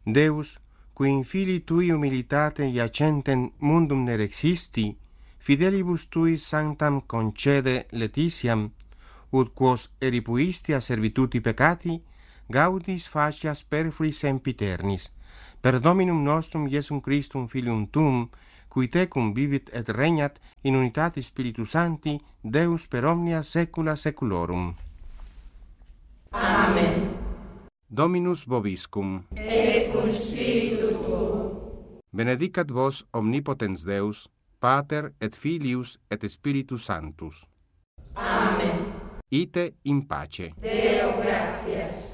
Deus, qui in filii tui humilitate iacentem mundum nerexisti, fidelibus tui sanctam concede letitiam, ut quos eripuisti a servituti peccati, gaudis facias perfui sempiternis, per Dominum nostrum Iesum Christum Filium tuum, qui tecum vivit et regnat in unitatis Spiritus Sancti, Deus per omnia saecula saeculorum. Amen. Dominus vobiscum. Et cum spiritu tuo. Benedicat vos omnipotens Deus, Pater et Filius et Spiritus Sanctus. Amen. Ite in pace. Deo gratias.